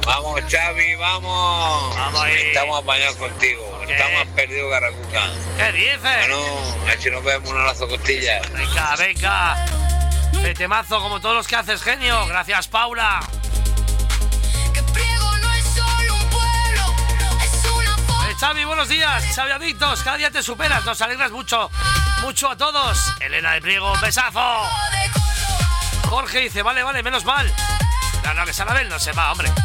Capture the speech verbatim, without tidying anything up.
Vamos, Xavi, vamos. Vamos ahí. Estamos apañados contigo. ¿Qué? Estamos más perdidos que Racuca. ¿Qué dices? Bueno, a ver si nos vemos un lazo costillas. Venga, venga. De temazo como todos los que haces, genio. Gracias, Paula. Eh, Xavi, buenos días. Xavi Adictos, cada día te superas. Nos alegras mucho, mucho a todos. Elena de Priego, un besazo. Jorge dice, vale, vale, menos mal. No, no, que Sanabel no se va, hombre.